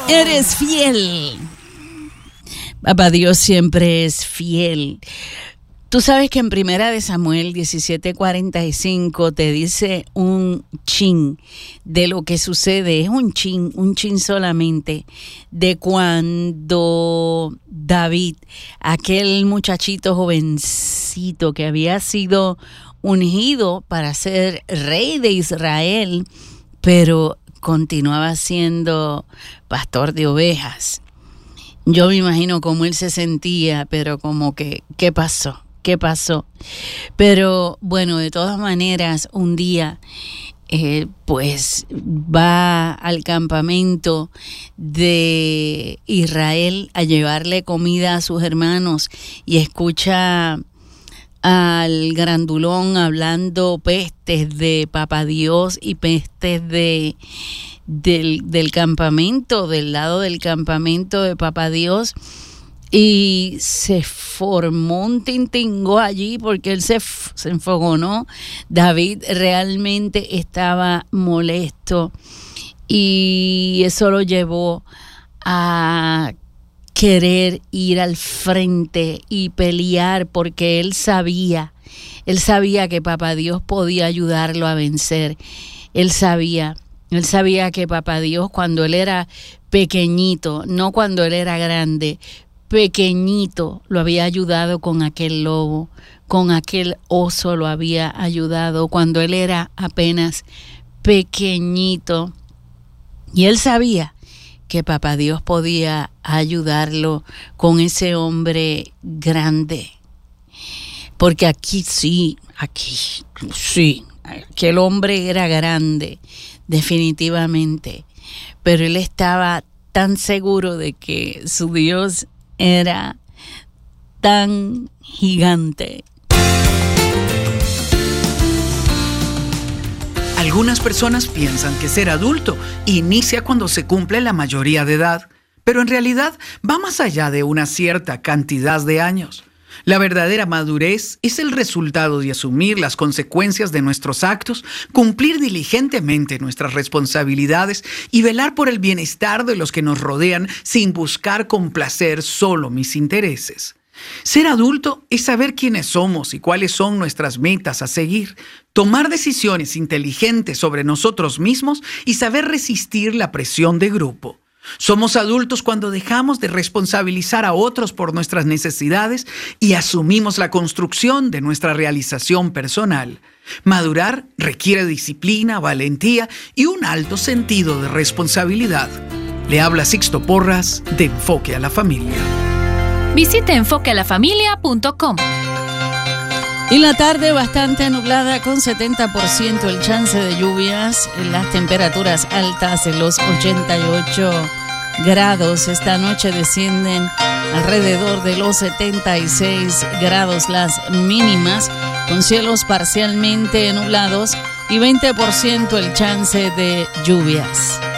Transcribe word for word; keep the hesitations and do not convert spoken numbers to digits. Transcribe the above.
Eres fiel. Papá Dios siempre es fiel. Tú sabes que en Primera de Samuel diecisiete cuarenta y cinco te dice un chin de lo que sucede, es un chin, un chin solamente, de cuando David, aquel muchachito jovencito que había sido ungido para ser rey de Israel, pero continuaba siendo pastor de ovejas. Yo me imagino cómo él se sentía, pero como que, ¿qué pasó? ¿Qué pasó? Pero bueno, de todas maneras, un día eh, pues va al campamento de Israel a llevarle comida a sus hermanos y escucha al grandulón hablando pestes de Papá Dios y pestes de del, del campamento, del lado del campamento de Papá Dios. Y se formó un tintingó allí porque él se, se enfogonó. David realmente estaba molesto y eso lo llevó a querer ir al frente y pelear porque él sabía, él sabía que Papá Dios podía ayudarlo a vencer. Él sabía, él sabía que Papá Dios cuando él era pequeñito, no cuando él era grande, pequeñito lo había ayudado con aquel lobo, con aquel oso lo había ayudado cuando él era apenas pequeñito. Y él sabía que Papá Dios podía ayudarlo con ese hombre grande. Porque aquí sí, aquí sí, aquel hombre era grande, definitivamente. Pero él estaba tan seguro de que su Dios era tan gigante. Algunas personas piensan que ser adulto inicia cuando se cumple la mayoría de edad, pero en realidad va más allá de una cierta cantidad de años. La verdadera madurez es el resultado de asumir las consecuencias de nuestros actos, cumplir diligentemente nuestras responsabilidades y velar por el bienestar de los que nos rodean sin buscar complacer solo mis intereses. Ser adulto es saber quiénes somos y cuáles son nuestras metas a seguir, tomar decisiones inteligentes sobre nosotros mismos y saber resistir la presión de grupo. Somos adultos cuando dejamos de responsabilizar a otros por nuestras necesidades y asumimos la construcción de nuestra realización personal. Madurar requiere disciplina, valentía y un alto sentido de responsabilidad. Le habla Sixto Porras de Enfoque a la Familia. Visite enfoque a la familia punto com. Y la tarde bastante nublada con setenta por ciento el chance de lluvias, las temperaturas altas de los ochenta y ocho grados. Esta noche descienden alrededor de los setenta y seis grados las mínimas, con cielos parcialmente nublados y veinte por ciento el chance de lluvias.